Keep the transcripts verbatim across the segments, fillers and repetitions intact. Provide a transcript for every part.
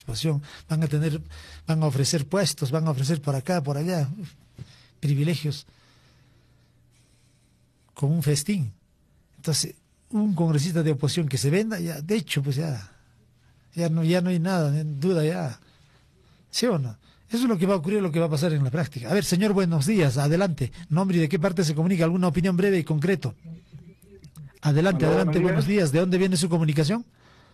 situación, van a tener, van a ofrecer puestos, van a ofrecer por acá, por allá, privilegios, con un festín. Entonces, un congresista de oposición que se venda, ya, de hecho, pues ya, ya no, ya no hay nada, en duda ya. ¿Sí o no? Eso es lo que va a ocurrir, lo que va a pasar en la práctica. A ver, señor, buenos días, adelante. Nombre y de qué parte se comunica, alguna opinión breve y concreto. Adelante, Hola, adelante, buenos días. buenos días. ¿De dónde viene su comunicación?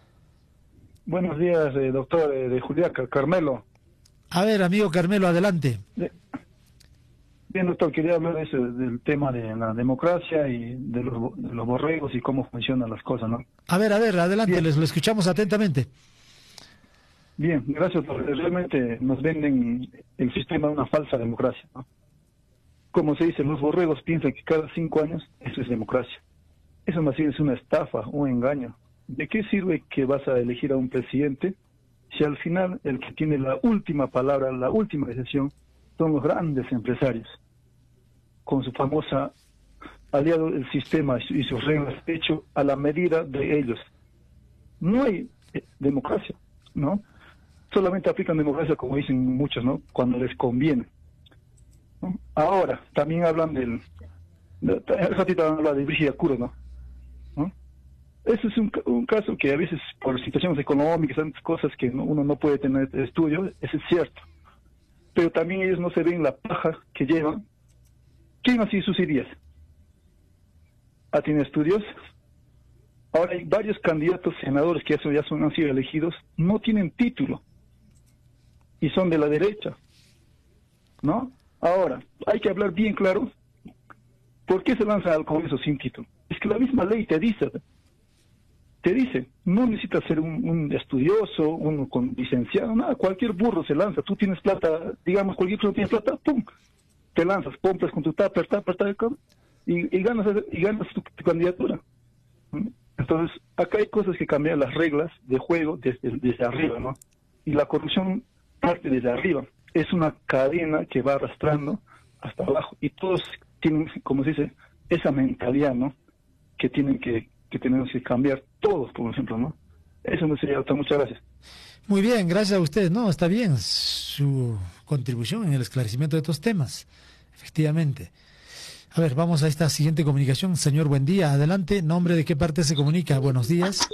Buenos días, eh, doctor, eh, de Juliaca, Carmelo. A ver, amigo Carmelo, adelante. De... Bien, doctor, quería hablar de ese, del tema de la democracia y de los, de los borregos y cómo funcionan las cosas, ¿no? A ver, a ver, adelante, Bien. les lo escuchamos atentamente. Bien, gracias, doctor. Realmente nos venden el sistema de una falsa democracia, ¿no? Como se dice, los borregos piensan que cada cinco años eso es democracia. Eso más bien es una estafa, un engaño. ¿De qué sirve que vas a elegir a un presidente si al final el que tiene la última palabra, la última decisión, son los grandes empresarios, con su famosa aliado el sistema y sus reglas hecho a la medida de ellos? No hay eh, democracia, ¿no? Solamente aplican democracia, como dicen muchos, ¿no? Cuando les conviene, ¿no? Ahora, también hablan del... De, hace ratito habla de Brígida Kuro, ¿no? ¿no? Eso es un, un caso que a veces, por situaciones económicas, tantas cosas que no, uno no puede tener estudio, eso es cierto. Pero también ellos no se ven la paja que llevan. ¿Quién así sus ideas? ¿Ah, tiene estudios? Ahora hay varios candidatos senadores que ya, son, ya son, han sido elegidos, no tienen título y son de la derecha, ¿no? Ahora, hay que hablar bien claro, ¿por qué se lanzan al Congreso sin título? Es que la misma ley te dice, te dice, no necesitas ser un, un estudioso, uno con licenciado, nada, cualquier burro se lanza, tú tienes plata, digamos, cualquier persona tiene plata, pum, te lanzas, compras con tu tupper, tupper, tupper, y, y ganas, y ganas tu, tu candidatura. Entonces, acá hay cosas que cambian las reglas de juego desde, desde arriba, ¿no? Y la corrupción parte desde arriba. Es una cadena que va arrastrando hasta abajo. Y todos tienen, como se dice, esa mentalidad, ¿no? Que tienen que, que tenemos que cambiar todos, por ejemplo, ¿no? Eso me sería, doctor. Muchas gracias. Muy bien, gracias a usted. No, está bien su contribución en el esclarecimiento de estos temas. Efectivamente. A ver, vamos a esta siguiente comunicación. Señor, buen día. Adelante. ¿Nombre de qué parte se comunica? Buenos días.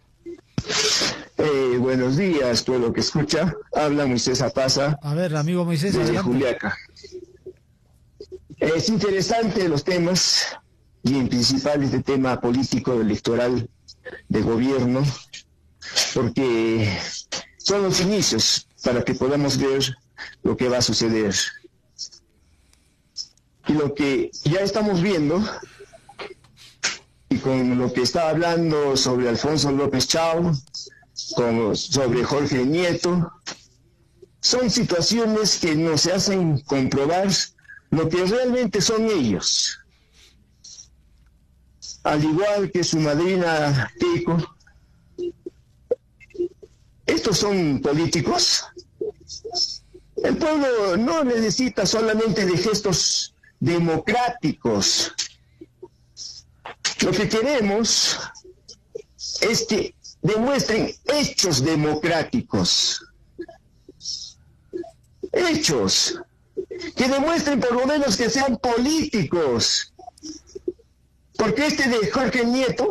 Eh, buenos días, pueblo que escucha. Habla Moisés Apaza. A ver, amigo Moisés, desde adelante. Juliaca. Es interesante los temas, y en principal este tema político electoral de gobierno, porque son los inicios para que podamos ver lo que va a suceder. Y lo que ya estamos viendo, y con lo que está hablando sobre Alfonso López Chao, con, sobre Jorge Nieto, son situaciones que nos hacen comprobar lo que realmente son ellos. Al igual que su madrina Keiko, estos son políticos. El pueblo no necesita solamente de gestos democráticos. Lo que queremos es que demuestren hechos democráticos. Hechos que demuestren por lo menos que sean políticos. Porque este de Jorge Nieto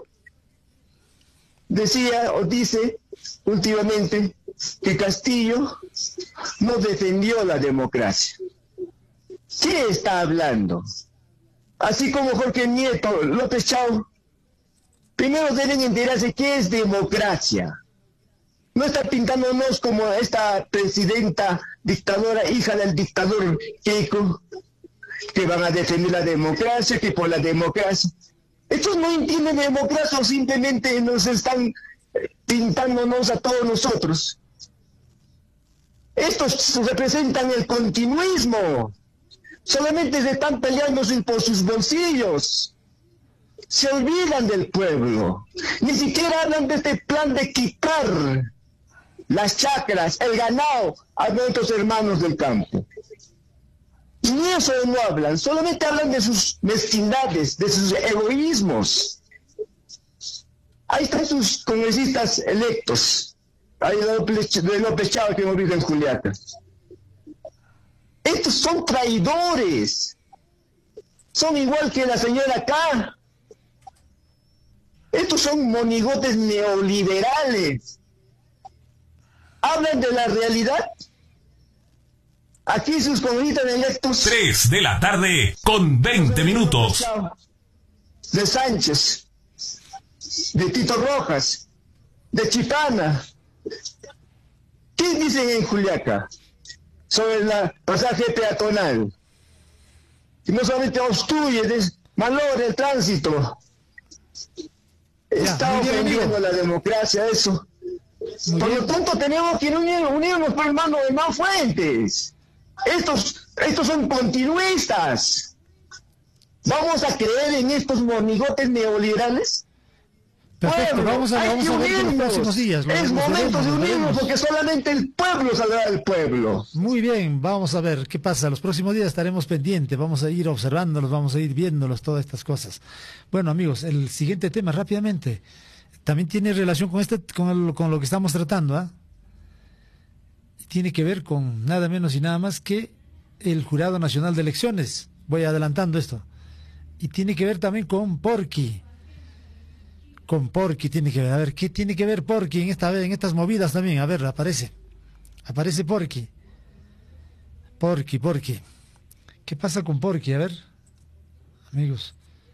decía o dice últimamente que Castillo no defendió la democracia. ¿Qué está hablando? Así como Jorge Nieto, López Chao, primero deben enterarse qué es democracia. No está pintándonos como esta presidenta dictadora, hija del dictador Keiko, que van a defender la democracia, que por la democracia. Estos no entienden democracia, simplemente nos están pintándonos a todos nosotros. Estos representan el continuismo. Solamente se están peleando por sus bolsillos. Se olvidan del pueblo. Ni siquiera hablan de este plan de quitar las chacras, el ganado a nuestros hermanos del campo. Ni eso no hablan. Solamente hablan de sus mezquindades, de sus egoísmos. Ahí están sus congresistas electos. ahí de López, de López Chávez que hemos visto en Juliaca. Estos son traidores. Son igual que la señora acá. Estos son monigotes neoliberales. ¿Hablan de la realidad? Aquí sus comunistas electos. tres de la tarde con veinte minutos. De Sánchez, de Tito Rojas, de Chipana. ¿Qué dicen en Juliaca sobre el pasaje peatonal? Que no solamente obstruye, malogra el tránsito. Está ofendiendo la democracia eso. Muy Por bien. Lo tanto, tenemos que unir, unirnos por el mando de más fuentes. Estos, estos son continuistas. ¿Vamos a creer en estos monigotes neoliberales? Perfecto, pueblo, vamos a, hay vamos que a ver unirnos. Los próximos días. Es momento de unirnos porque solamente el pueblo saldrá del pueblo. Muy bien, vamos a ver qué pasa. Los próximos días estaremos pendientes, vamos a ir observándolos, vamos a ir viéndolos, todas estas cosas. Bueno, amigos, el siguiente tema rápidamente también tiene relación con este, con, el, con lo que estamos tratando, ¿ah? Tiene que ver con nada menos y nada más que el Jurado Nacional de Elecciones. Voy adelantando esto. Y tiene que ver también con Porky. Con Porky tiene que ver. A ver, ¿qué tiene que ver Porky en esta en estas movidas también? A ver, aparece. Aparece Porky. Porky, Porky. ¿Qué pasa con Porky? A ver, amigos.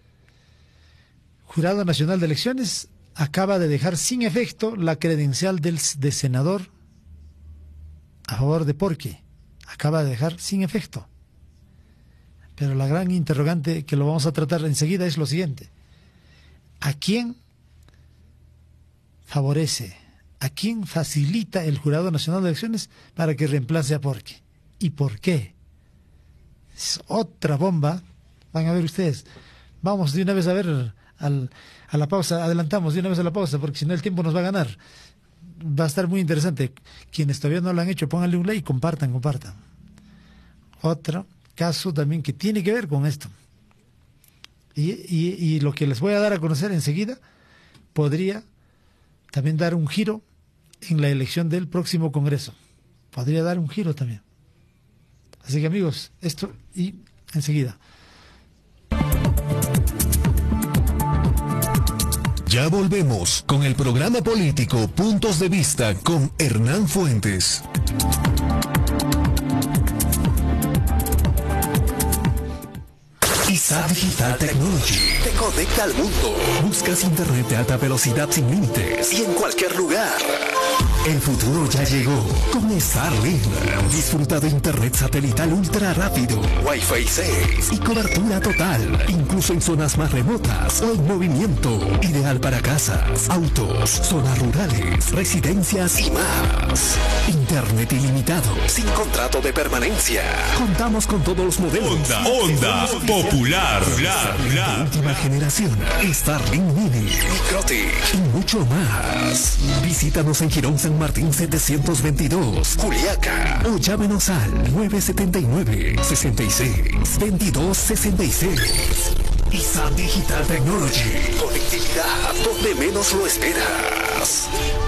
Jurado Nacional de Elecciones acaba de dejar sin efecto la credencial del de senador a favor de Porky. Acaba de dejar sin efecto. Pero la gran interrogante que lo vamos a tratar enseguida es lo siguiente. ¿A quién favorece, a quién facilita el Jurado Nacional de Elecciones para que reemplace a Porky? ¿Y por qué? Es otra bomba. Van a ver ustedes. Vamos de una vez a ver al, a la pausa. Adelantamos de una vez a la pausa porque si no el tiempo nos va a ganar. Va a estar muy interesante. Quienes todavía no lo han hecho, pónganle un like y compartan, compartan. Otro caso también que tiene que ver con esto. Y, y, y lo que les voy a dar a conocer enseguida podría también dar un giro en la elección del próximo Congreso. Podría dar un giro también. Así que amigos, esto y enseguida. Ya volvemos con el programa político Puntos de Vista con Hernán Fuentes. I S A Digital Technology te conecta al mundo. Buscas internet de alta velocidad sin límites y en cualquier lugar. El futuro ya llegó con Starlink. Disfruta de internet satelital ultra rápido, Wi-Fi seis y cobertura total, incluso en zonas más remotas o en movimiento. Ideal para casas, autos, zonas rurales, residencias y más. Internet ilimitado, sin contrato de permanencia. Contamos con todos los modelos. Onda, Onda Popular, bla, bla. De última generación, Starlink Mini, Microtic y mucho más. Visítanos en Girón San Martín setecientos veintidós, Juliaca, o llámenos al nueve siete nueve, seis seis, veintidós sesenta y seis. I S A Digital Technology, conectividad donde menos lo esperas.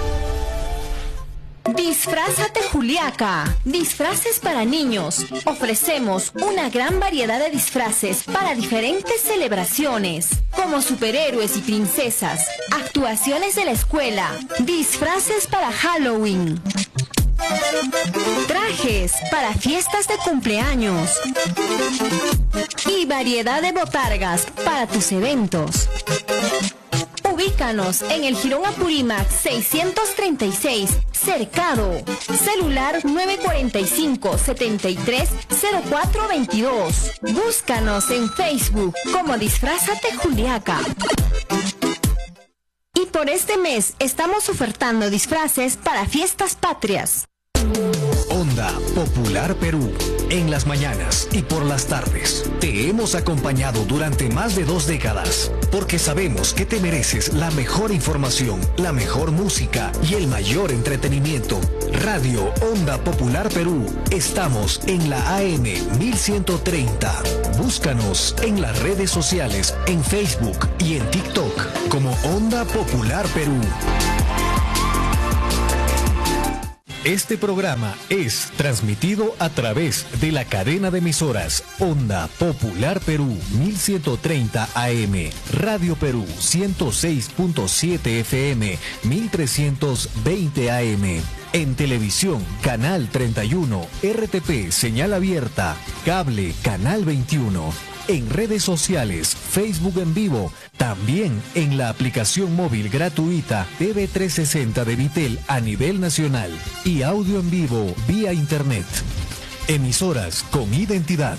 Disfrázate Juliaca, disfraces para niños. Ofrecemos una gran variedad de disfraces para diferentes celebraciones, como superhéroes y princesas, actuaciones de la escuela, disfraces para Halloween, trajes para fiestas de cumpleaños y variedad de botargas para tus eventos. Ubícanos en el Jirón Apurímac seiscientos treinta y seis, Cercado. Celular nueve cuatro cinco, siete tres, cero cuatro dos dos. Búscanos en Facebook como Disfrázate Juliaca. Y por este mes estamos ofertando disfraces para fiestas patrias. Onda Popular Perú, en las mañanas y por las tardes. Te hemos acompañado durante más de dos décadas, porque sabemos que te mereces la mejor información, la mejor música y el mayor entretenimiento. Radio Onda Popular Perú, estamos en la A M mil ciento treinta. Búscanos en las redes sociales, en Facebook y en TikTok como Onda Popular Perú. Este programa es transmitido a través de la cadena de emisoras Onda Popular Perú mil ciento treinta A M, Radio Perú ciento seis punto siete F M, mil trescientos veinte A M. En televisión, Canal treinta y uno, R T P, señal abierta, cable, Canal veintiuno. En redes sociales, Facebook en vivo, también en la aplicación móvil gratuita T V trescientos sesenta de Vitel a nivel nacional y audio en vivo vía internet. Emisoras con identidad.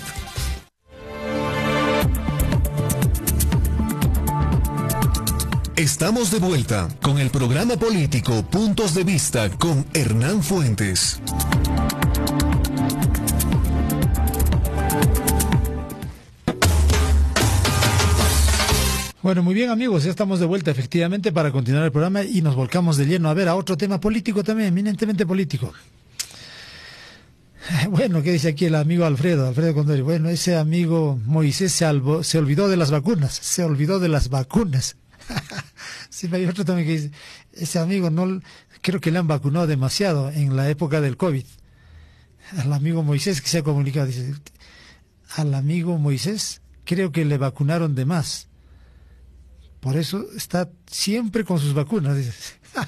Estamos de vuelta con el programa político Puntos de Vista con Hernán Fuentes. Bueno, muy bien amigos, ya estamos de vuelta efectivamente para continuar el programa y nos volcamos de lleno a ver a otro tema político también, eminentemente político. Bueno, ¿qué dice aquí el amigo Alfredo? Alfredo Condori. Bueno, ese amigo Moisés se, albo, se olvidó de las vacunas, se olvidó de las vacunas. Sí, hay otro también que dice, ese amigo no, creo que le han vacunado demasiado en la época del COVID. Al amigo Moisés que se ha comunicado, dice, al amigo Moisés creo que le vacunaron de más. Por eso está siempre con sus vacunas. Dice.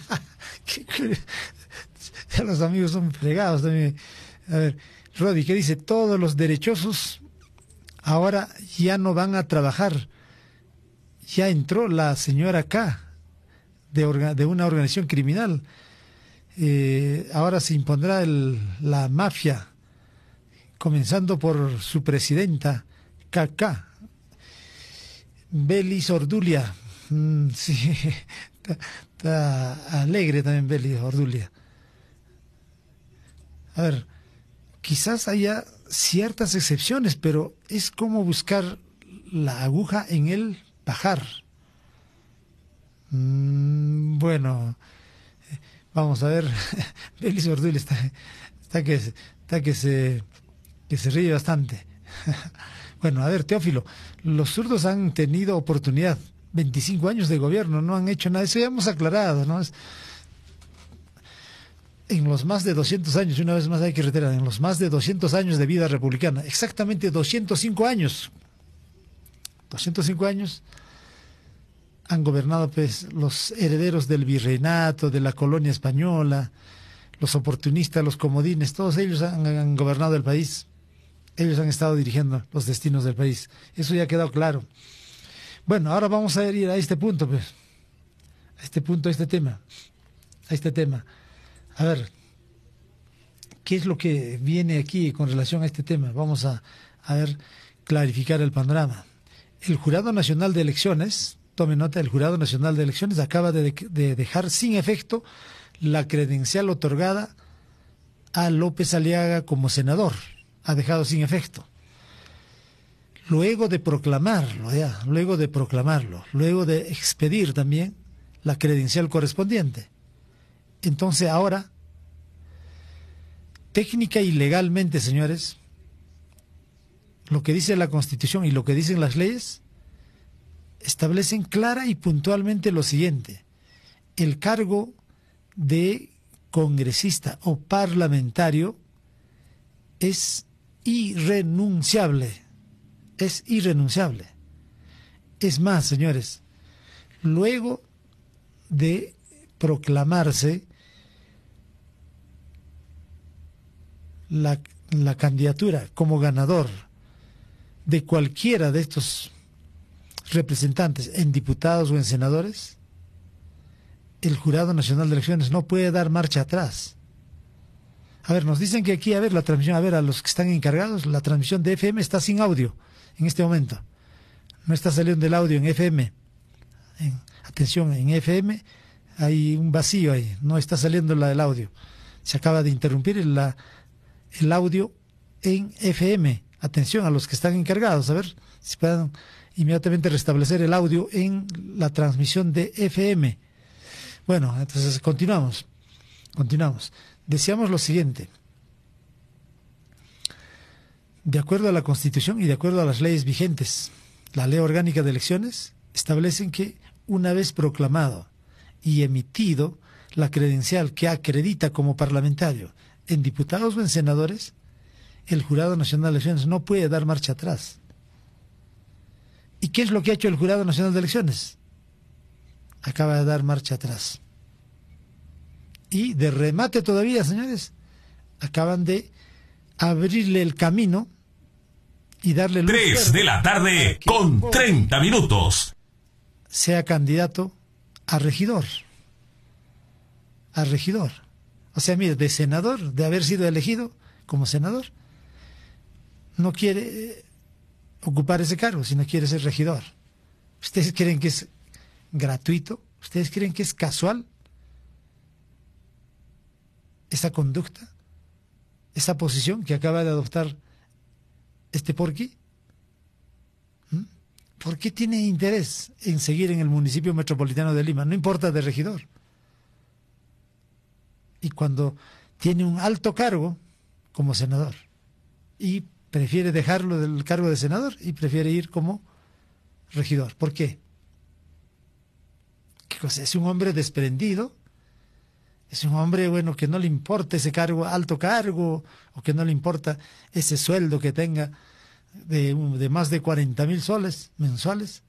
Ya los amigos son fregados también. A ver, Rodi, ¿qué dice? Todos los derechosos ahora ya no van a trabajar. Ya entró la señora K de, orga, de una organización criminal. Eh, ahora se impondrá el, la mafia, comenzando por su presidenta, K K. Belis Ordulia, mm, sí, está, está alegre también Belis Ordulia. A ver, quizás haya ciertas excepciones, pero es como buscar la aguja en el pajar. Mm, bueno, vamos a ver, Belis Ordulia está, está, que, está que, se, que se ríe bastante. Bueno, a ver, Teófilo, los zurdos han tenido oportunidad, veinticinco años de gobierno, no han hecho nada, eso ya hemos aclarado, ¿no? Es, en los más de doscientos años, una vez más hay que reiterar, en los más de doscientos años de vida republicana, exactamente doscientos cinco años, doscientos cinco años han gobernado pues los herederos del virreinato, de la colonia española, los oportunistas, los comodines, todos ellos han, han gobernado el país. Ellos han estado dirigiendo los destinos del país. Eso ya ha quedado claro. Bueno, ahora vamos a ir a este punto, pues. A este punto, a este tema. A este tema. A ver, ¿qué es lo que viene aquí con relación a este tema? Vamos a, a ver, clarificar el panorama. El Jurado Nacional de Elecciones, tome nota, el Jurado Nacional de Elecciones acaba de, de dejar sin efecto la credencial otorgada a López Aliaga como senador. Ha dejado sin efecto. Luego de proclamarlo, ya, luego de proclamarlo, luego de expedir también la credencial correspondiente. Entonces ahora, técnica y legalmente, señores, lo que dice la Constitución y lo que dicen las leyes, establecen clara y puntualmente lo siguiente: el cargo de congresista o parlamentario es irrenunciable, es irrenunciable. Es más, señores, luego de proclamarse la, la candidatura como ganador de cualquiera de estos representantes en diputados o en senadores, el Jurado Nacional de Elecciones no puede dar marcha atrás. A ver, nos dicen que aquí, a ver, la transmisión, a ver, a los que están encargados, la transmisión de F M está sin audio en este momento. No está saliendo el audio en F M. En, atención, en F M hay un vacío ahí, no está saliendo la del audio. Se acaba de interrumpir la, el audio en F M. Atención a los que están encargados, a ver si puedan inmediatamente restablecer el audio en la transmisión de F M. Bueno, entonces continuamos, continuamos. Decíamos lo siguiente: de acuerdo a la Constitución y de acuerdo a las leyes vigentes, la Ley Orgánica de Elecciones establecen que una vez proclamado y emitido la credencial que acredita como parlamentario en diputados o en senadores, el Jurado Nacional de Elecciones no puede dar marcha atrás. ¿Y qué es lo que ha hecho el Jurado Nacional de Elecciones? Acaba de dar marcha atrás. Y de remate todavía, señores, acaban de abrirle el camino y darle luz Tres de la tarde con treinta minutos. Sea candidato a regidor. A regidor. O sea, mire, de senador, de haber sido elegido como senador, no quiere ocupar ese cargo, sino quiere ser regidor. ¿Ustedes creen que es gratuito? ¿Ustedes creen que es casual esa conducta, esa posición que acaba de adoptar este Porqui? ¿Mm? ¿Por qué tiene interés en seguir en el municipio metropolitano de Lima? No importa de regidor. Y cuando tiene un alto cargo como senador y prefiere dejarlo del cargo de senador y prefiere ir como regidor. ¿Por qué? ¿Qué cosa? Es un hombre desprendido, es un hombre, bueno, que no le importa ese cargo, alto cargo, o que no le importa ese sueldo que tenga de, de más de cuarenta mil soles mensuales.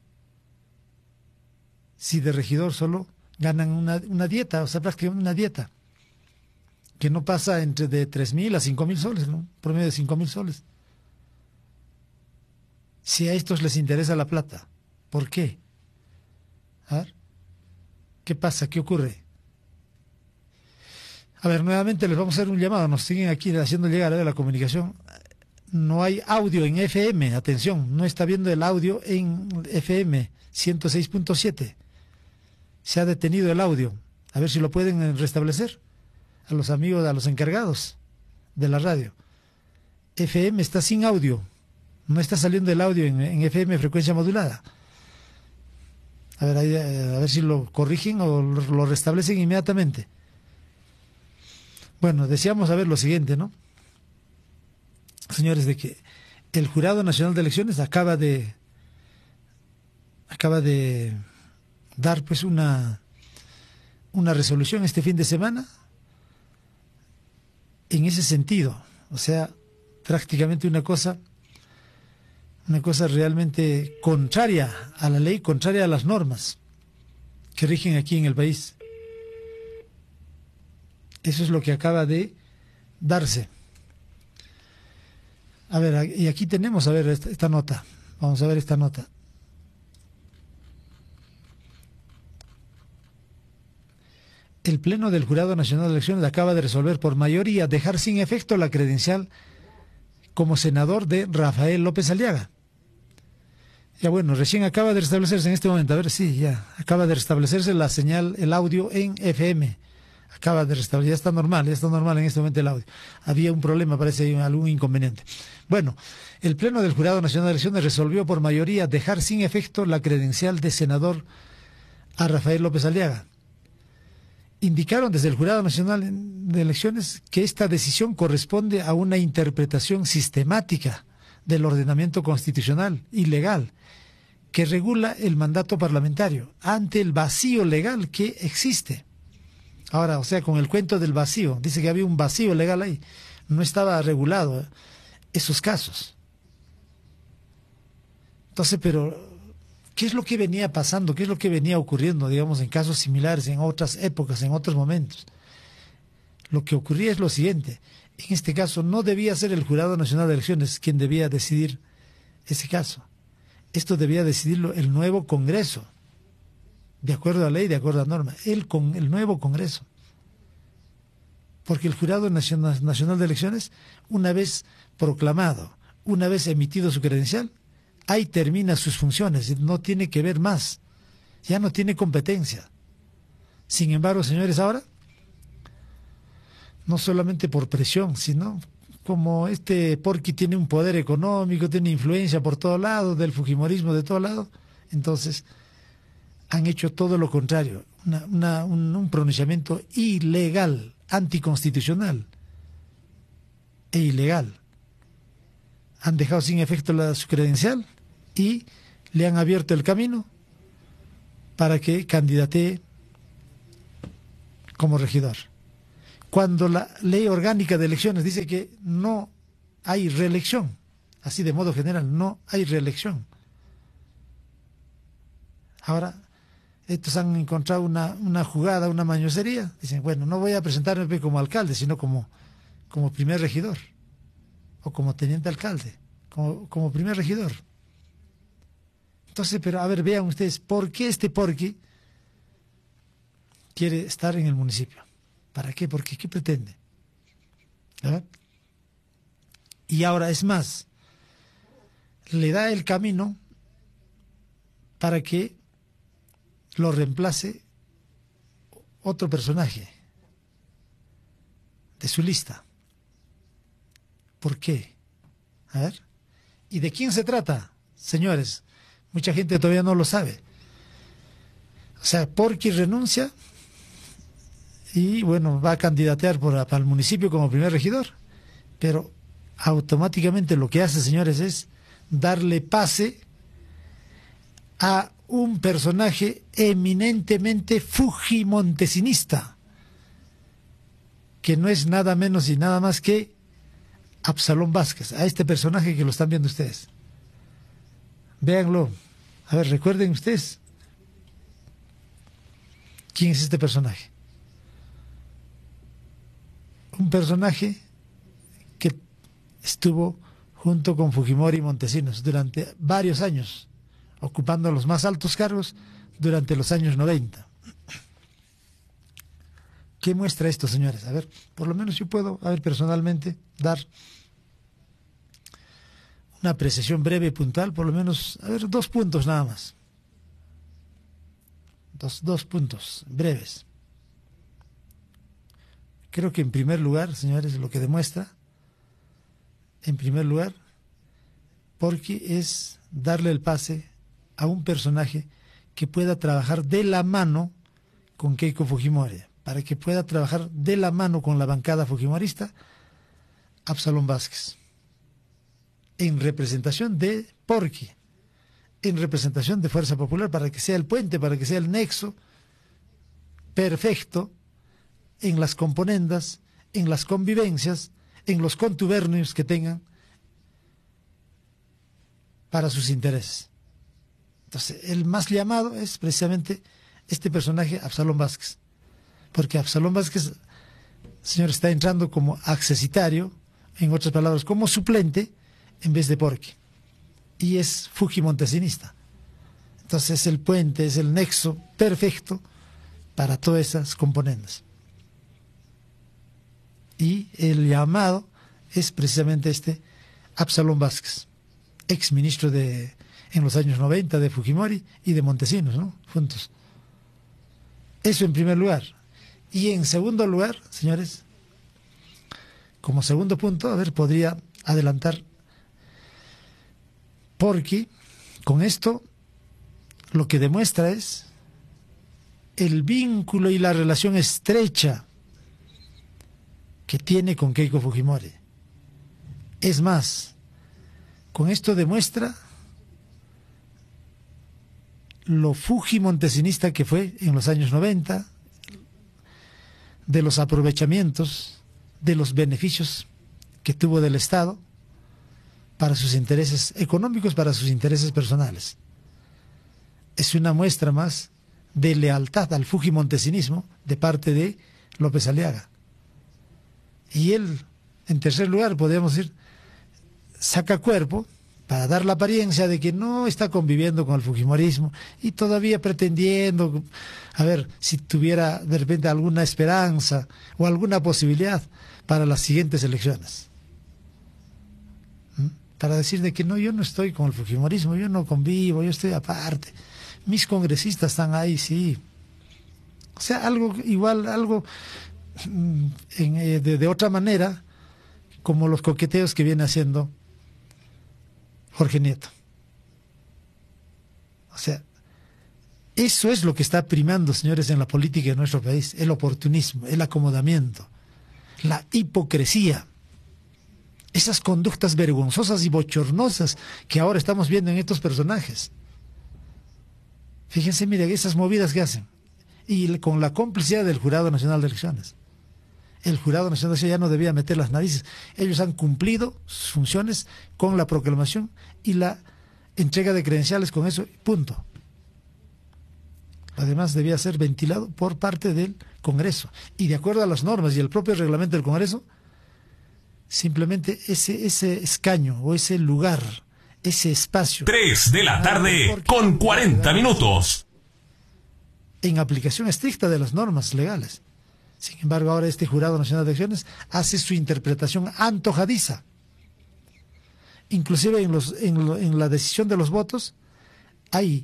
Si de regidor solo ganan una, una dieta, o sea, prácticamente una dieta, que no pasa entre de tres mil a cinco mil soles, ¿no? Promedio de cinco mil soles. Si a estos les interesa la plata, ¿por qué? A ver, ¿qué pasa? ¿Qué ocurre? A ver, nuevamente les vamos a hacer un llamado, nos siguen aquí haciendo llegar a la comunicación. No hay audio en F M, atención, no está viendo el audio en F M ciento seis punto siete. Se ha detenido el audio, a ver si lo pueden restablecer. A los amigos, a los encargados de la radio. F M está sin audio, no está saliendo el audio en, en F M, frecuencia modulada. A ver, ahí, a ver si lo corrigen o lo, lo restablecen inmediatamente. Bueno, deseamos saber lo siguiente, ¿no? Señores, de que el Jurado Nacional de Elecciones acaba de acaba de dar pues una una resolución este fin de semana en ese sentido, o sea, prácticamente una cosa una cosa realmente contraria a la ley, contraria a las normas que rigen aquí en el país. Eso es lo que acaba de darse. A ver, y aquí tenemos, a ver, esta, esta nota. Vamos a ver esta nota. El Pleno del Jurado Nacional de Elecciones acaba de resolver por mayoría dejar sin efecto la credencial como senador de Rafael López Aliaga. Ya bueno, recién acaba de restablecerse en este momento, a ver, sí, ya, acaba de restablecerse la señal, el audio en F M. Acaba de restablecer, ya está normal, ya está normal en este momento el audio. Había un problema, parece algún inconveniente. Bueno, el Pleno del Jurado Nacional de Elecciones resolvió por mayoría dejar sin efecto la credencial de senador a Rafael López Aliaga. Indicaron desde el Jurado Nacional de Elecciones que esta decisión corresponde a una interpretación sistemática del ordenamiento constitucional y legal que regula el mandato parlamentario ante el vacío legal que existe. Ahora, o sea, con el cuento del vacío, dice que había un vacío legal ahí, no estaba regulado esos casos. Entonces, pero ¿qué es lo que venía pasando? ¿Qué es lo que venía ocurriendo, digamos, en casos similares, en otras épocas, en otros momentos? Lo que ocurría es lo siguiente. En este caso no debía ser el Jurado Nacional de Elecciones quien debía decidir ese caso. Esto debía decidirlo el nuevo Congreso, de acuerdo a ley, de acuerdo a norma, el, con, el nuevo Congreso. Porque el Jurado Nacional, Nacional de Elecciones, una vez proclamado, una vez emitido su credencial, ahí termina sus funciones, no tiene que ver más, ya no tiene competencia. Sin embargo, señores, ahora, no solamente por presión, sino como este Porqui tiene un poder económico, tiene influencia por todos lados, del fujimorismo de todos lados, entonces han hecho todo lo contrario, una, una, un, un pronunciamiento ilegal, anticonstitucional e ilegal. Han dejado sin efecto la, su credencial y le han abierto el camino para que candidatee como regidor, cuando la ley orgánica de elecciones dice que no hay reelección, así de modo general, no hay reelección. Ahora, estos han encontrado una, una jugada, una mañosería, dicen, bueno, no voy a presentarme como alcalde, sino como, como primer regidor, o como teniente alcalde, como, como primer regidor. Entonces, pero a ver, vean ustedes, ¿por qué este Porky quiere estar en el municipio? ¿Para qué? ¿Por qué? ¿Qué pretende? ¿Verdad? Y ahora es más, le da el camino para que lo reemplace otro personaje de su lista. ¿Por qué? A ver, ¿y de quién se trata, señores? Mucha gente todavía no lo sabe. O sea, Porky renuncia y, bueno, va a candidatear por, para el municipio como primer regidor, pero automáticamente lo que hace, señores, es darle pase a un personaje eminentemente fujimontesinista, que no es nada menos y nada más que Absalón Vázquez, a este personaje que lo están viendo ustedes. Véanlo. A ver, recuerden ustedes. ¿Quién es este personaje? Un personaje que estuvo junto con Fujimori y Montesinos durante varios años, ocupando los más altos cargos durante los años noventa. ¿Qué muestra esto, señores? A ver, por lo menos yo puedo, a ver, personalmente, dar una apreciación breve y puntual, por lo menos, a ver, dos puntos nada más. Dos, dos puntos breves. Creo que en primer lugar, señores, lo que demuestra, en primer lugar, porque es darle el pase a un personaje que pueda trabajar de la mano con Keiko Fujimori, para que pueda trabajar de la mano con la bancada fujimorista, Absalón Vázquez, en representación de Porky, en representación de Fuerza Popular, para que sea el puente, para que sea el nexo perfecto en las componendas, en las convivencias, en los contubernios que tengan para sus intereses. Entonces, el más llamado es precisamente este personaje, Absalón Vázquez, porque Absalón Vázquez, señor, está entrando como accesitario, en otras palabras, como suplente, en vez de Porky, y es fujimontesinista. Entonces es el puente, es el nexo perfecto para todas esas componentes. Y el llamado es precisamente este Absalón Vázquez, ex ministro de, en los años noventa de Fujimori y de Montesinos, ¿no? Juntos. Eso en primer lugar. Y en segundo lugar, señores, como segundo punto, a ver, podría adelantar Porky, con esto lo que demuestra es el vínculo y la relación estrecha que tiene con Keiko Fujimori. Es más, con esto demuestra lo fujimontesinista que fue en los años noventa, de los aprovechamientos, de los beneficios que tuvo del Estado para sus intereses económicos, para sus intereses personales. Es una muestra más de lealtad al fujimontesinismo de parte de López Aliaga. Y él, en tercer lugar, podríamos decir, saca cuerpo para dar la apariencia de que no está conviviendo con el fujimorismo y todavía pretendiendo, a ver, si tuviera de repente alguna esperanza o alguna posibilidad para las siguientes elecciones. Para decir de que no, yo no estoy con el fujimorismo, yo no convivo, yo estoy aparte. Mis congresistas están ahí, sí. O sea, algo igual, algo en, de, de otra manera, como los coqueteos que viene haciendo Jorge Nieto. O sea, eso es lo que está primando, señores, en la política de nuestro país, el oportunismo, el acomodamiento, la hipocresía. Esas conductas vergonzosas y bochornosas que ahora estamos viendo en estos personajes. Fíjense, miren, esas movidas que hacen. y con la complicidad del Jurado Nacional de Elecciones. El Jurado Nacional de Elecciones ya no debía meter las narices. Ellos han cumplido sus funciones con la proclamación y la entrega de credenciales, con eso, punto. Además debía ser ventilado por parte del Congreso. Y de acuerdo a las normas y el propio reglamento del Congreso, simplemente ese, ese escaño o ese lugar, ese espacio. tres de la tarde con cuarenta minutos. En aplicación estricta de las normas legales. Sin embargo, ahora este Jurado Nacional de Elecciones hace su interpretación antojadiza. Inclusive en, los, en, lo, en la decisión de los votos, hay,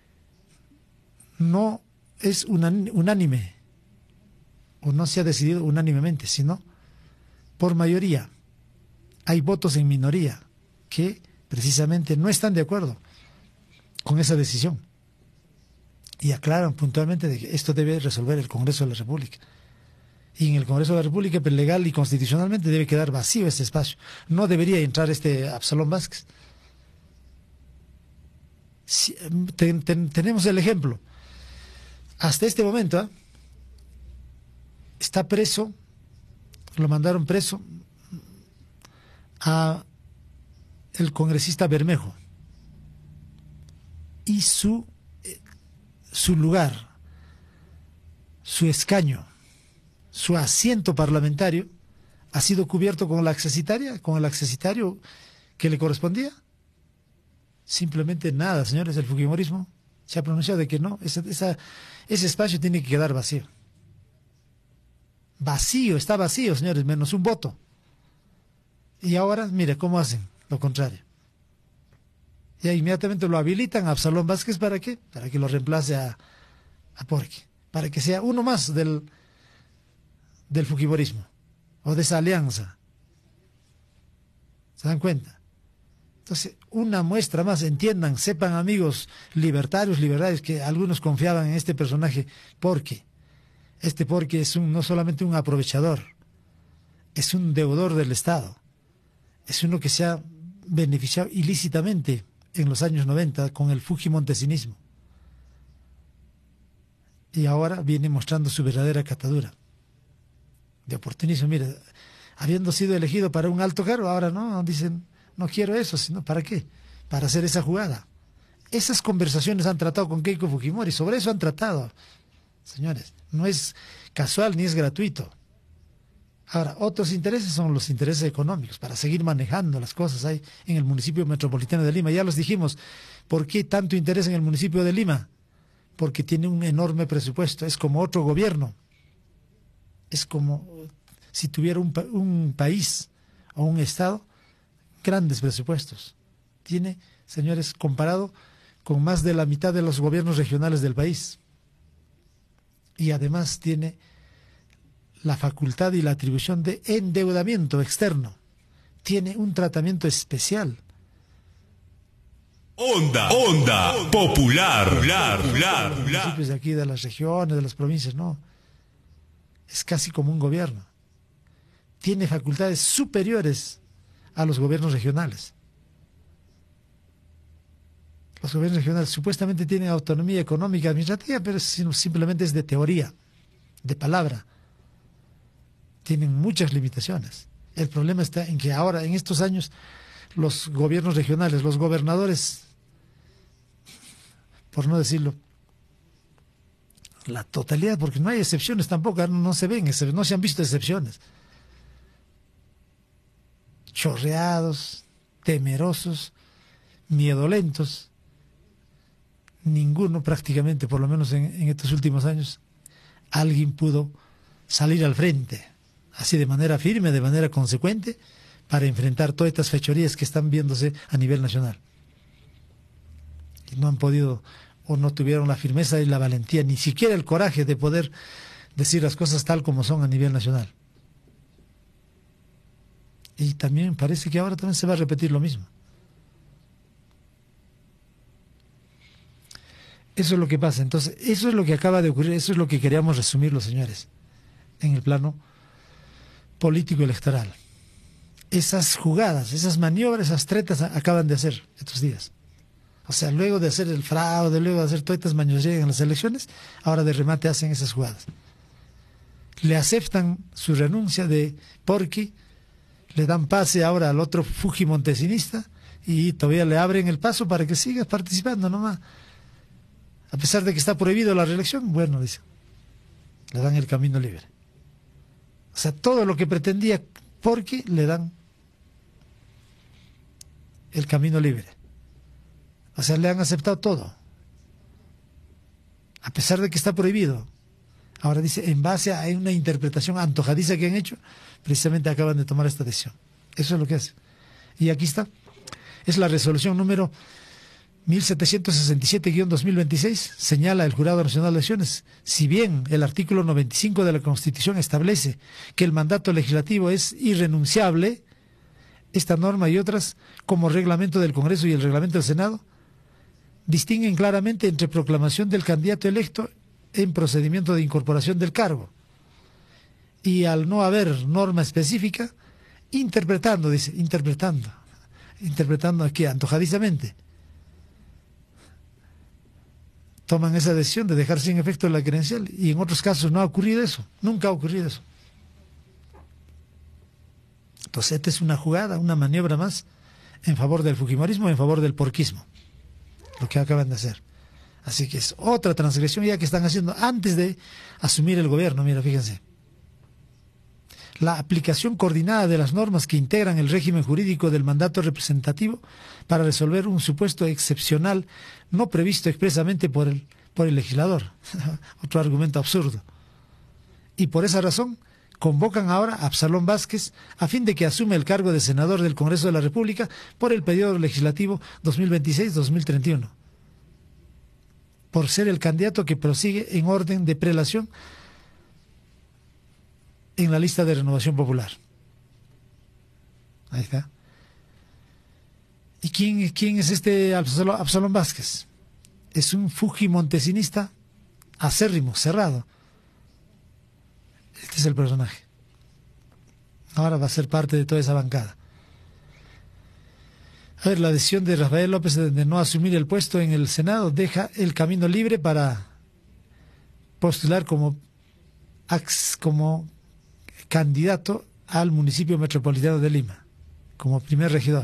no es unánime, o no se ha decidido unánimemente, sino por mayoría. Hay votos en minoría que precisamente no están de acuerdo con esa decisión. Y aclaran puntualmente de que esto debe resolver el Congreso de la República. Y en el Congreso de la República, pues, legal y constitucionalmente, debe quedar vacío este espacio. No debería entrar este Absalón Vázquez. Si, ten, ten, tenemos el ejemplo. Hasta este momento, ¿eh? está preso, lo mandaron preso a el congresista Bermejo. Y su, su lugar, su escaño, su asiento parlamentario ha sido cubierto con la accesitaria, con el accesitario que le correspondía. Simplemente nada, señores, el fujimorismo se ha pronunciado de que no, esa, esa, ese espacio tiene que quedar vacío. Vacío, está vacío, señores, menos un voto. Y ahora, mire, ¿cómo hacen? Lo contrario. Y inmediatamente lo habilitan a Absalón Vázquez, ¿para qué? Para que lo reemplace a, a Porqui, para que sea uno más del del fujimorismo, o de esa alianza. ¿Se dan cuenta? Entonces, una muestra más, entiendan, sepan, amigos libertarios, liberales, que algunos confiaban en este personaje, porque este porque es un, no solamente un aprovechador, es un deudor del Estado, es uno que se ha beneficiado ilícitamente en los años noventa con el fujimontesinismo. Y ahora viene mostrando su verdadera catadura de oportunismo. Mire, habiendo sido elegido para un alto cargo, ahora no, dicen, no quiero eso, sino ¿para qué? Para hacer esa jugada. Esas conversaciones han tratado con Keiko Fujimori, sobre eso han tratado, señores. No es casual ni es gratuito. Ahora, otros intereses son los intereses económicos, para seguir manejando las cosas ahí en el municipio metropolitano de Lima. Ya los dijimos, ¿por qué tanto interés en el municipio de Lima? Porque tiene un enorme presupuesto, es como otro gobierno. Es como si tuviera un, un país o un estado, grandes presupuestos. Tiene, señores, comparado con más de la mitad de los gobiernos regionales del país. Y además tiene la facultad y la atribución de endeudamiento externo. Tiene un tratamiento especial. Onda, onda, popular, popular, popular. Los municipios de aquí, de las regiones, de las provincias, no. Es casi como un gobierno. Tiene facultades superiores a los gobiernos regionales. Los gobiernos regionales supuestamente tienen autonomía económica, administrativa, pero simplemente es de teoría, de palabra. Tienen muchas limitaciones. El problema está en que ahora, en estos años, los gobiernos regionales, los gobernadores, por no decirlo, la totalidad, porque no hay excepciones tampoco, no se ven, no se han visto excepciones. Chorreados, temerosos, miedolentos. Ninguno prácticamente, por lo menos en, en estos últimos años, alguien pudo salir al frente, así de manera firme, de manera consecuente, para enfrentar todas estas fechorías que están viéndose a nivel nacional. Y no han podido, o no tuvieron la firmeza y la valentía, ni siquiera el coraje de poder decir las cosas tal como son a nivel nacional. Y también parece que ahora también se va a repetir lo mismo. Eso es lo que pasa. Entonces, eso es lo que acaba de ocurrir, eso es lo que queríamos resumir los señores, en el plano político electoral. Esas jugadas, esas maniobras, esas tretas acaban de hacer estos días. O sea, luego de hacer el fraude, luego de hacer todas estas mañoserías en las elecciones, ahora de remate hacen esas jugadas. Le aceptan su renuncia de Porqui, le dan pase ahora al otro fujimontesinista y todavía le abren el paso para que siga participando nomás. A pesar de que está prohibido la reelección, bueno, dice, le dan el camino libre. O sea, todo lo que pretendía Porqui le dan el camino libre. O sea, le han aceptado todo. A pesar de que está prohibido. Ahora dice, en base a una interpretación antojadiza que han hecho, precisamente acaban de tomar esta decisión. Eso es lo que hace. Y aquí está. Es la resolución número mil setecientos sesenta y siete guión dos mil veintiséis. Señala el Jurado Nacional de Elecciones. Si bien el artículo noventa y cinco de la Constitución establece que el mandato legislativo es irrenunciable, esta norma y otras, como reglamento del Congreso y el reglamento del Senado, distinguen claramente entre proclamación del candidato electo en procedimiento de incorporación del cargo y, al no haber norma específica, interpretando, dice, interpretando, interpretando aquí antojadizamente, toman esa decisión de dejar sin efecto la credencial, y en otros casos no ha ocurrido eso, nunca ha ocurrido eso. Entonces esta es una jugada, una maniobra más en favor del fujimorismo, en favor del porquismo, lo que acaban de hacer. Así que es otra transgresión ya que están haciendo antes de asumir el gobierno. Mira, fíjense. La aplicación coordinada de las normas que integran el régimen jurídico del mandato representativo para resolver un supuesto excepcional no previsto expresamente por el, por el legislador. Otro argumento absurdo. Y por esa razón convocan ahora a Absalón Vázquez a fin de que asume el cargo de senador del Congreso de la República por el periodo legislativo dos mil veintiséis a dos mil treinta y uno. Por ser el candidato que prosigue en orden de prelación en la lista de Renovación Popular. Ahí está. ¿Y quién, quién es este Absalón, Absalón Vázquez? Es un fujimontesinista acérrimo, cerrado. Este es el personaje. Ahora va a ser parte de toda esa bancada. A ver, la decisión de Rafael López de, de no asumir el puesto en el Senado deja el camino libre para postular como, como candidato al municipio metropolitano de Lima, como primer regidor.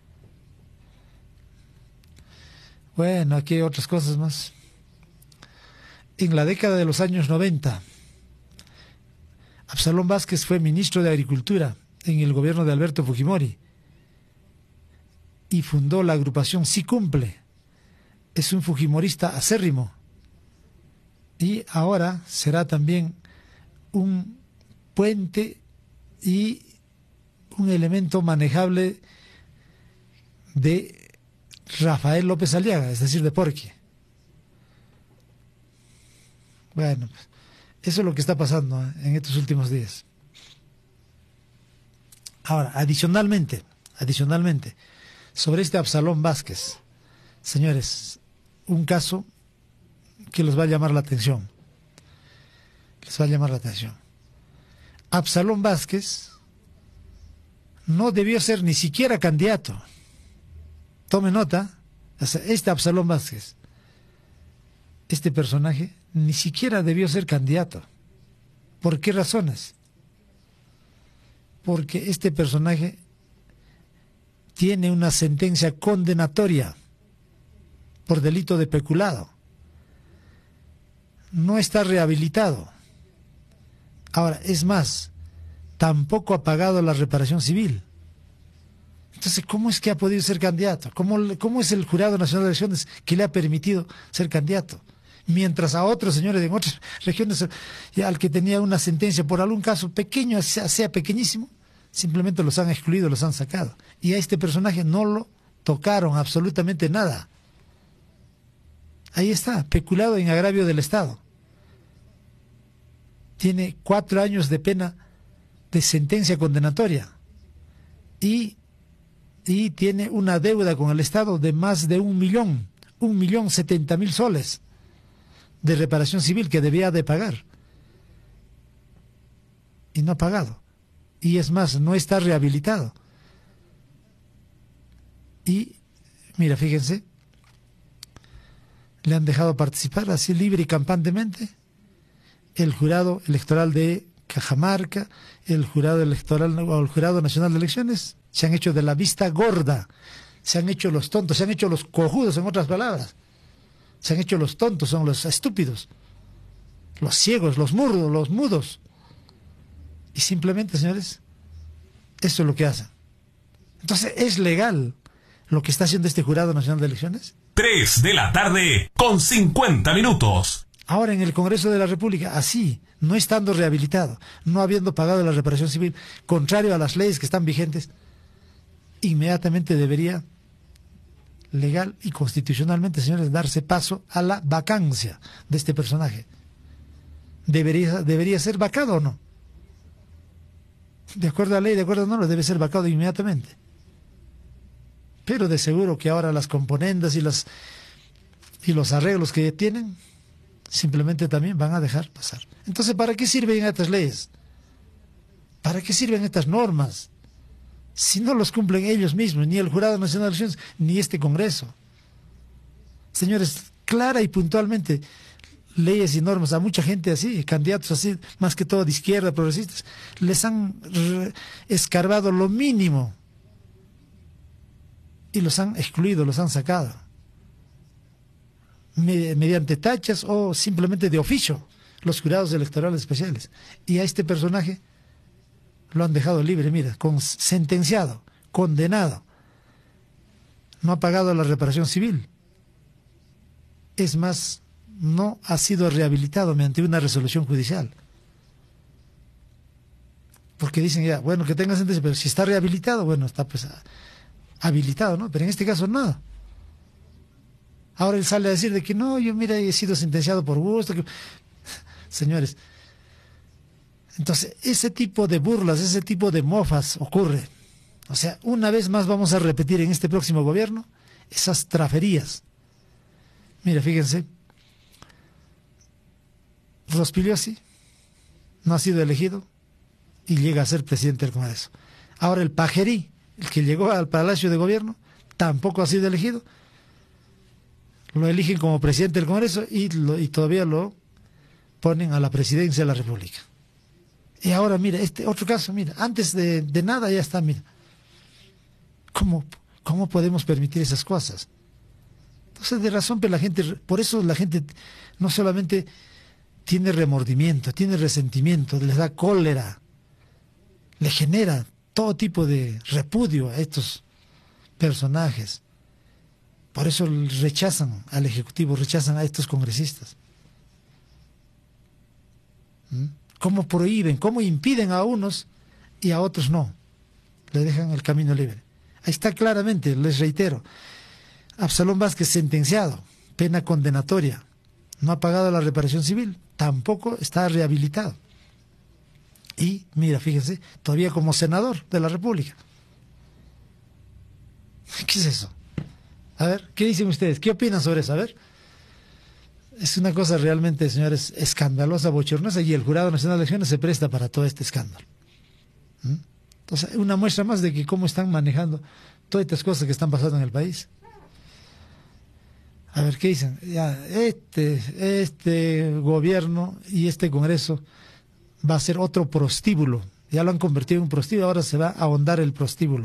Bueno, aquí hay otras cosas más. En la década de los años noventa, Absalón Vázquez fue ministro de Agricultura en el gobierno de Alberto Fujimori y fundó la agrupación Sí Cumple. Es un fujimorista acérrimo y ahora será también un puente y un elemento manejable de Rafael López Aliaga, es decir, de Porqui. Bueno, pues eso es lo que está pasando ¿eh? en estos últimos días. Ahora, adicionalmente, adicionalmente, sobre este Absalón Vázquez, señores, un caso que les va a llamar la atención. Les va a llamar la atención. Absalón Vázquez no debió ser ni siquiera candidato. Tome nota, este Absalón Vázquez, este personaje, ni siquiera debió ser candidato. ¿Por qué razones? Porque este personaje tiene una sentencia condenatoria por delito de peculado. No está rehabilitado. Ahora, es más, tampoco ha pagado la reparación civil. Entonces, ¿cómo es que ha podido ser candidato? ¿Cómo, cómo es el Jurado Nacional de Elecciones que le ha permitido ser candidato? Mientras a otros señores en otras regiones, ya al que tenía una sentencia por algún caso pequeño, sea, sea pequeñísimo, simplemente los han excluido, los han sacado. Y a este personaje no lo tocaron absolutamente nada. Ahí está, peculado en agravio del Estado. Tiene cuatro años de pena de sentencia condenatoria. Y, y tiene una deuda con el Estado de más de un millón, un millón setenta mil soles de reparación civil que debía de pagar. Y no ha pagado. Y es más, no está rehabilitado. Y, mira, fíjense, le han dejado participar así libre y campantemente el jurado electoral de Cajamarca, el jurado electoral o el jurado nacional de elecciones. Se han hecho de la vista gorda, se han hecho los tontos, se han hecho los cojudos, en otras palabras. Se han hecho los tontos, son los estúpidos, los ciegos, los mudos, los mudos. Y simplemente, señores, eso es lo que hacen. Entonces, ¿es legal lo que está haciendo este Jurado Nacional de Elecciones? tres de la tarde con cincuenta minutos. Ahora en el Congreso de la República, así, no estando rehabilitado, no habiendo pagado la reparación civil, contrario a las leyes que están vigentes, inmediatamente debería, legal y constitucionalmente, señores, darse paso a la vacancia de este personaje. ¿Debería, debería ser vacado o no? De acuerdo a la ley, de acuerdo a no, lo debe ser vacado inmediatamente. Pero de seguro que ahora las componendas y, las, y los arreglos que tienen, simplemente también van a dejar pasar. Entonces, ¿para qué sirven estas leyes? ¿Para qué sirven estas normas? Si no los cumplen ellos mismos, ni el Jurado Nacional de Elecciones, ni este Congreso. Señores, clara y puntualmente, leyes y normas a mucha gente así, candidatos así, más que todo de izquierda, progresistas, les han escarbado lo mínimo y los han excluido, los han sacado mediante tachas o simplemente de oficio, los jurados electorales especiales. Y a este personaje lo han dejado libre, mira, con, sentenciado, condenado, no ha pagado la reparación civil, es más, no ha sido rehabilitado mediante una resolución judicial. Porque dicen ya, bueno, que tenga sentencia, pero si está rehabilitado, bueno, está pues habilitado, ¿no? Pero en este caso nada. Ahora él sale a decir de que no, yo mira, he sido sentenciado por gusto. Que... Señores, entonces ese tipo de burlas, ese tipo de mofas ocurre. O sea, una vez más vamos a repetir en este próximo gobierno esas traferías. Mira, fíjense, Rospigliosi no ha sido elegido y llega a ser presidente del Congreso. Ahora el Pajerí, el que llegó al Palacio de Gobierno, tampoco ha sido elegido. Lo eligen como presidente del Congreso y, lo, y todavía lo ponen a la presidencia de la República. Y ahora, mira, este otro caso, mira, antes de, de nada ya está, mira. ¿Cómo, ¿Cómo podemos permitir esas cosas? Entonces, de razón, pero la gente, por eso la gente no solamente tiene remordimiento, tiene resentimiento, les da cólera, le genera todo tipo de repudio a estos personajes. Por eso rechazan al Ejecutivo, rechazan a estos congresistas. ¿Mm? ¿Cómo prohíben, cómo impiden a unos y a otros no? Le dejan el camino libre. Ahí está claramente, les reitero, Absalón Vázquez sentenciado, pena condenatoria, no ha pagado la reparación civil, tampoco está rehabilitado. Y, mira, fíjense, todavía como senador de la República. ¿Qué es eso? A ver, ¿qué dicen ustedes? ¿Qué opinan sobre eso? A ver. Es una cosa realmente, señores, escandalosa, bochornosa, y el Jurado Nacional de Elecciones se presta para todo este escándalo. ¿Mm? Entonces, una muestra más de que cómo están manejando todas estas cosas que están pasando en el país. A ver, ¿qué dicen? Ya, este, este gobierno y este Congreso va a ser otro prostíbulo. Ya lo han convertido en un prostíbulo, ahora se va a ahondar el prostíbulo.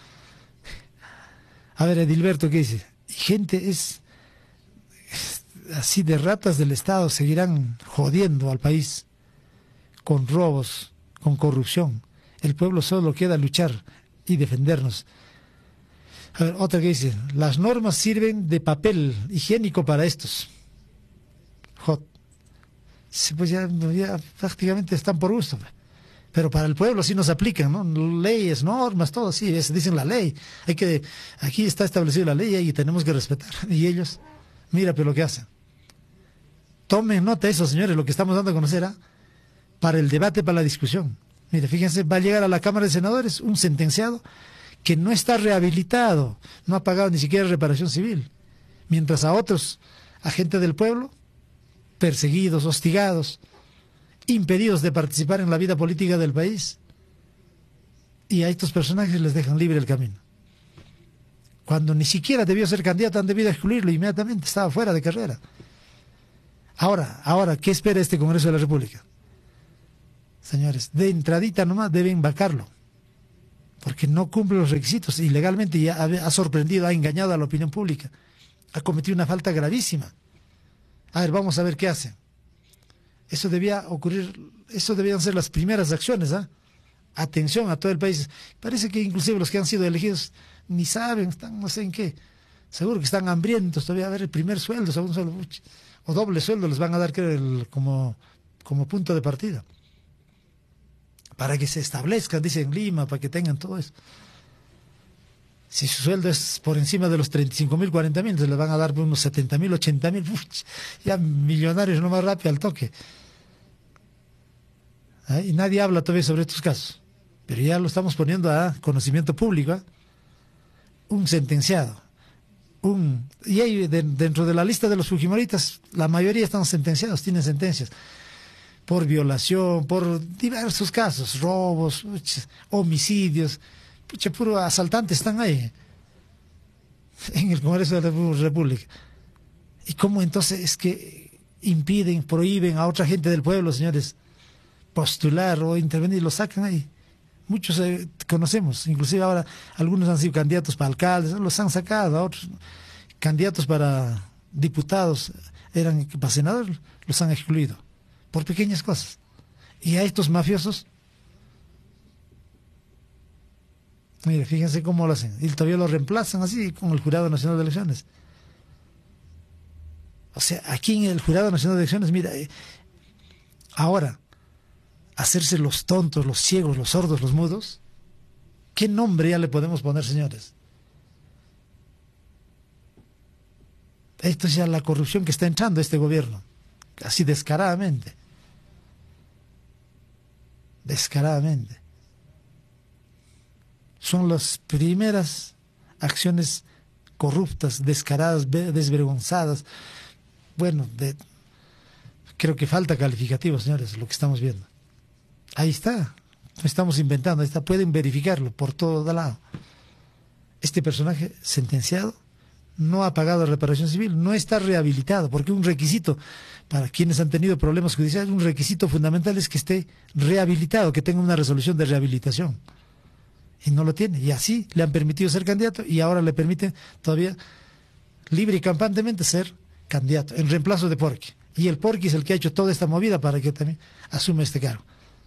A ver, Edilberto, ¿qué dice? Gente es, es así de ratas del Estado, seguirán jodiendo al país con robos, con corrupción. El pueblo solo queda luchar y defendernos. A ver, otra que dice, las normas sirven de papel higiénico para estos. Jod. Pues ya, ya prácticamente están por gusto. Pero para el pueblo sí nos aplican, ¿no? Leyes, normas, todo, sí, es, dicen la ley. Hay que, aquí está establecida la ley y tenemos que respetar. Y ellos, mira, pero lo que hacen. Tomen nota de eso, señores, lo que estamos dando a conocer, ¿eh? Para el debate, para la discusión. Mira, fíjense, va a llegar a la Cámara de Senadores un sentenciado que no está rehabilitado, no ha pagado ni siquiera reparación civil. Mientras a otros, agentes del pueblo, perseguidos, hostigados, impedidos de participar en la vida política del país, y a estos personajes les dejan libre el camino. Cuando ni siquiera debió ser candidato, han debido excluirlo inmediatamente, estaba fuera de carrera. Ahora, ahora, ¿qué espera este Congreso de la República? Señores, de entradita nomás deben vacarlo, porque no cumple los requisitos, ilegalmente ya ha, ha sorprendido, ha engañado a la opinión pública, ha cometido una falta gravísima. A ver, vamos a ver qué hace. Eso debía ocurrir, eso debían ser las primeras acciones, ¿ah? Atención a todo el país. Parece que inclusive los que han sido elegidos ni saben, están no sé en qué. Seguro que están hambrientos todavía. A ver, el primer sueldo, segundo sueldo, o doble sueldo les van a dar, creo, el, como, como punto de partida. Para que se establezcan, dice, en Lima, para que tengan todo eso. Si su sueldo es por encima de los treinta y cinco mil, cuarenta mil, se les van a dar unos setenta mil, ochenta mil, ya millonarios no más rápido al toque. ¿Ah? Y nadie habla todavía sobre estos casos, pero ya lo estamos poniendo a conocimiento público. ¿eh? Un sentenciado, un y hay de, dentro de la lista de los fujimoritas, la mayoría están sentenciados, tienen sentencias por violación, por diversos casos, robos, homicidios. Pucha, puro asaltantes están ahí en el Congreso de la República. ¿Y cómo entonces es que impiden, prohíben a otra gente del pueblo, señores, postular o intervenir? Lo sacan ahí. Muchos eh, conocemos, inclusive ahora algunos han sido candidatos para alcaldes, los han sacado, a otros candidatos para diputados, eran para senadores, los han excluido por pequeñas cosas. Y a estos mafiosos, mire, fíjense cómo lo hacen. Y todavía lo reemplazan así con el Jurado Nacional de Elecciones. O sea, aquí en el Jurado Nacional de Elecciones, mira, eh, ahora, hacerse los tontos, los ciegos, los sordos, los mudos, ¿qué nombre ya le podemos poner, señores? Esto es ya la corrupción que está entrando este gobierno, así descaradamente. Descaradamente. Son las primeras acciones corruptas, descaradas, desvergonzadas. Bueno, de, creo que falta calificativo, señores, lo que estamos viendo. Ahí está, no estamos inventando, ahí está, pueden verificarlo por todo lado. Este personaje sentenciado no ha pagado reparación civil, no está rehabilitado, porque un requisito para quienes han tenido problemas judiciales, un requisito fundamental es que esté rehabilitado, que tenga una resolución de rehabilitación. Y no lo tiene, y así le han permitido ser candidato y ahora le permiten todavía libre y campantemente ser candidato, en reemplazo de Porqui. Y el Porqui es el que ha hecho toda esta movida para que también asuma este cargo.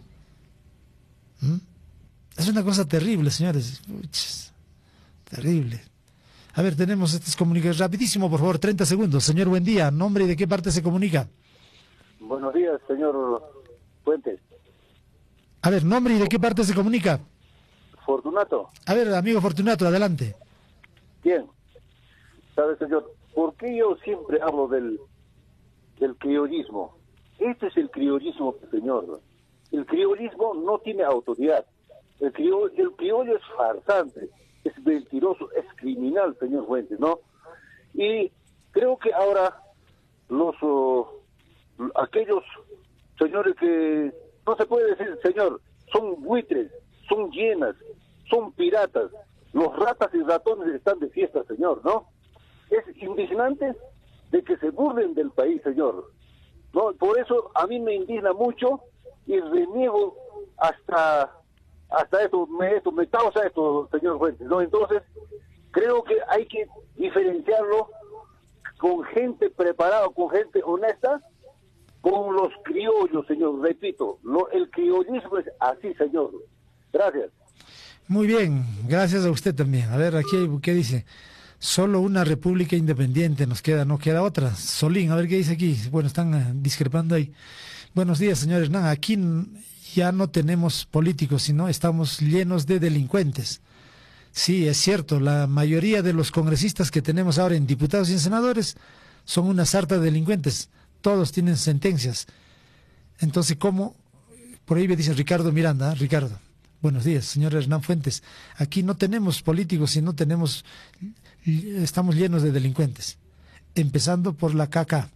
¿Mm? Es una cosa terrible, señores. Uch, terrible. A ver, tenemos estas comunicaciones. Rapidísimo, por favor, treinta segundos. Señor, buen día. ¿Nombre y de qué parte se comunica? Buenos días, señor Fuentes. A ver, ¿nombre y de qué parte se comunica? Fortunato. A ver, amigo Fortunato, adelante. Bien. ¿Sabe, señor? ¿Por qué yo siempre hablo del, del criollismo? Este es el criollismo, señor. El criollismo no tiene autoridad. El criollo, el criollo es farsante, es mentiroso, es criminal, señor Fuentes, ¿no? Y creo que ahora los uh, aquellos señores que no se puede decir, señor, son buitres, son hienas, son piratas, los ratas y ratones están de fiesta, señor, ¿no? Es indignante de que se burlen del país, señor, ¿no? Por eso a mí me indigna mucho y reniego hasta hasta esto, me, esto, me causa esto, señor Fuentes, ¿no? Entonces, creo que hay que diferenciarlo con gente preparada, con gente honesta, con los criollos, señor, repito, lo, el criollismo es así, señor. Gracias. Muy bien, gracias a usted también. A ver, aquí, ¿qué dice? Solo una república independiente nos queda, no queda otra. Solín, a ver qué dice aquí. Bueno, están uh, discrepando ahí. Buenos días, señor Hernán. Aquí ya no tenemos políticos, sino estamos llenos de delincuentes. Sí, es cierto, la mayoría de los congresistas que tenemos ahora en diputados y en senadores son una sarta de delincuentes. Todos tienen sentencias. Entonces, ¿cómo? Por ahí me dice Ricardo Miranda. ¿eh? Ricardo, buenos días, señor Hernán Fuentes. Aquí no tenemos políticos, sino tenemos, estamos llenos de delincuentes. Empezando por la K K.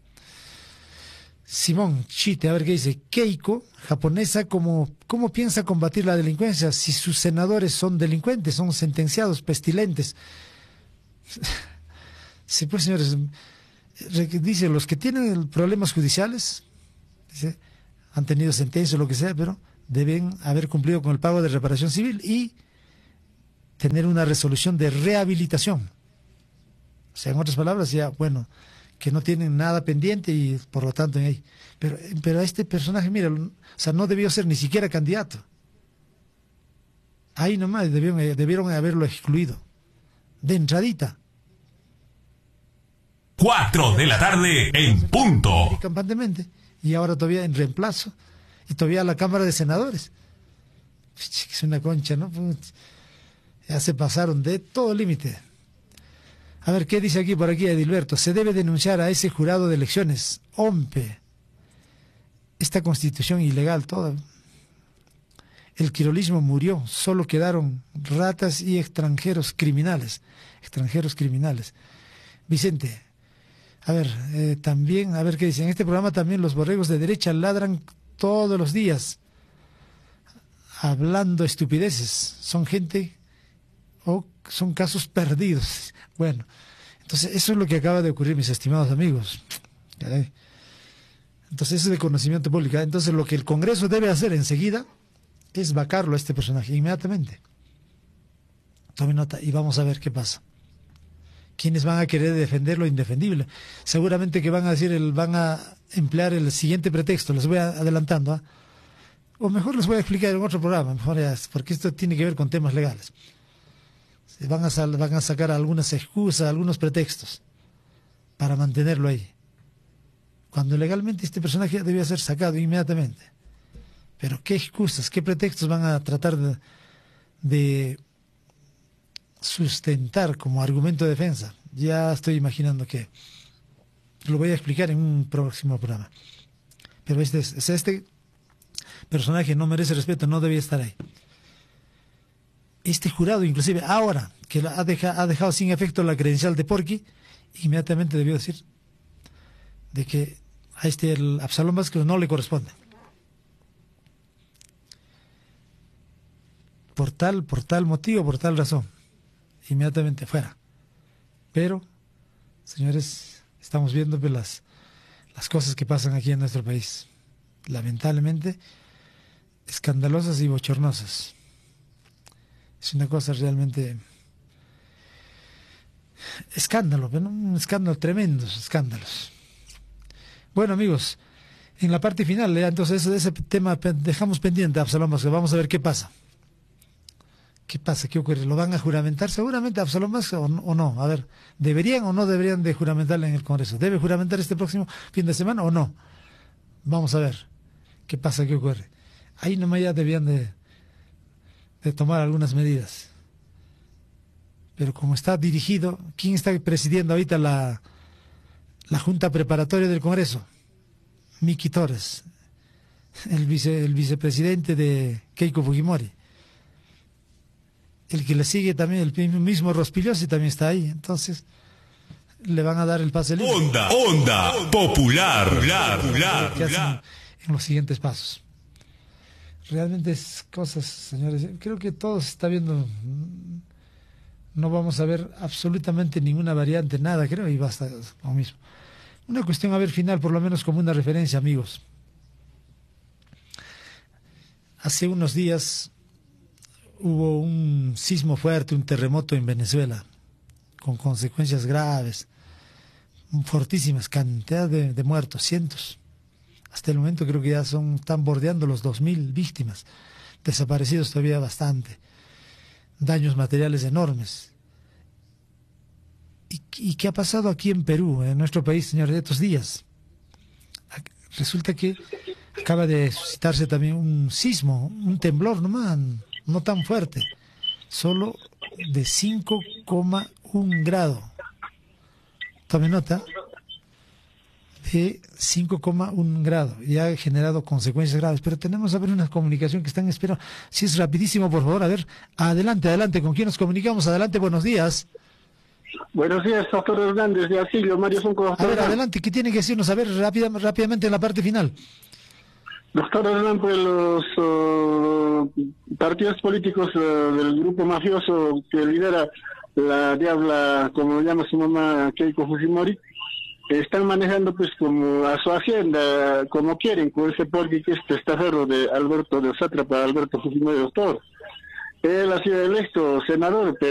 Simón Chite, a ver qué dice. Keiko, japonesa, ¿cómo, ¿cómo piensa combatir la delincuencia si sus senadores son delincuentes, son sentenciados, pestilentes? Sí, pues señores, dice, los que tienen problemas judiciales, dice, han tenido sentencia o lo que sea, pero deben haber cumplido con el pago de reparación civil y tener una resolución de rehabilitación. O sea, en otras palabras, ya, bueno, que no tienen nada pendiente y por lo tanto, ahí. Pero, pero a este personaje, mira, o sea, no debió ser ni siquiera candidato. Ahí nomás debieron, debieron haberlo excluido. De entradita. Cuatro de la tarde en punto. Campantemente. Y ahora todavía en reemplazo. Y todavía la Cámara de Senadores. Es una concha, ¿no? Ya se pasaron de todo límite. A ver, ¿qué dice aquí por aquí Edilberto? Se debe denunciar a ese jurado de elecciones. Ompe. Esta constitución ilegal toda. El quirolismo murió. Solo quedaron ratas y extranjeros criminales. Extranjeros criminales. Vicente. A ver, eh, también, a ver qué dice. En este programa también los borregos de derecha ladran todos los días. Hablando estupideces. Son gente o son casos perdidos. Bueno, entonces eso es lo que acaba de ocurrir, mis estimados amigos. Caray. Entonces eso es de conocimiento público. Entonces lo que el Congreso debe hacer enseguida es vacarlo a este personaje, inmediatamente. Tome nota y vamos a ver qué pasa. ¿Quiénes van a querer defender lo indefendible? Seguramente que van a decir, el, van a emplear el siguiente pretexto, les voy adelantando, ¿eh? O mejor les voy a explicar en otro programa, mejor ya, porque esto tiene que ver con temas legales. Van a, sal, van a sacar algunas excusas, algunos pretextos para mantenerlo ahí. Cuando legalmente este personaje debía ser sacado inmediatamente. Pero qué excusas, qué pretextos van a tratar de, de sustentar como argumento de defensa. Ya estoy imaginando que lo voy a explicar en un próximo programa. Pero este, este personaje no merece respeto, no debía estar ahí. Este jurado, inclusive ahora que ha, deja, ha dejado sin efecto la credencial de Porqui, inmediatamente debió decir de que a este el Absalón Vázquez no le corresponde. Por tal, por tal motivo, por tal razón. Inmediatamente fuera. Pero, señores, estamos viendo pues, las, las cosas que pasan aquí en nuestro país. Lamentablemente, escandalosas y bochornosas. Es una cosa realmente... Escándalo, ¿no? Un escándalo, tremendos escándalos. Bueno, amigos, en la parte final, ¿eh? Entonces ese tema dejamos pendiente, Absalón Vázquez. Vamos a ver qué pasa. ¿Qué pasa? ¿Qué ocurre? ¿Lo van a juramentar seguramente Absalón Vázquez o, o no? A ver, ¿deberían o no deberían de juramentarle en el Congreso? ¿Debe juramentar este próximo fin de semana o no? Vamos a ver qué pasa, qué ocurre. Ahí nomás ya debían de, de tomar algunas medidas. Pero como está dirigido, ¿quién está presidiendo ahorita la, la Junta Preparatoria del Congreso? Miki Torres, el, vice, el vicepresidente de Keiko Fujimori. El que le sigue también, el mismo Rospigliosi también está ahí. Entonces, le van a dar el pase libre. Onda, onda, popular, popular, popular. ¿Qué hacen en los siguientes pasos? Realmente es cosas, señores. Creo que todo se está viendo. No vamos a ver absolutamente ninguna variante, nada, creo, y basta lo mismo. Una cuestión a ver final, por lo menos como una referencia, amigos. Hace unos días hubo un sismo fuerte, un terremoto en Venezuela, con consecuencias graves, fortísimas, cantidad de, de muertos, cientos. Hasta el momento creo que ya son, están bordeando los dos mil víctimas, desaparecidos todavía bastante, daños materiales enormes. ¿Y, y qué ha pasado aquí en Perú, en nuestro país, señores, de estos días? Resulta que acaba de suscitarse también un sismo, un temblor nomás, no tan fuerte, solo de cinco coma uno grado. Tome nota, de cinco coma uno grado, y ha generado consecuencias graves. Pero tenemos a ver una comunicación que están esperando. Si es rapidísimo, por favor, a ver, adelante, adelante, ¿con quién nos comunicamos? Adelante, buenos días. Buenos días, doctor Hernández de Asilio, Mario Junco. A ver, adelante, ¿qué tiene que decirnos? A ver, rápida, rápidamente en la parte final. Doctor Hernández, pues los uh, partidos políticos uh, del grupo mafioso que lidera la diabla, como llama su mamá, Keiko Fujimori, están manejando pues como a su hacienda, como quieren, con ese porqui que es testaferro de Alberto, de sátrapa Alberto Fujimori doctor. Él ha sido electo senador, pero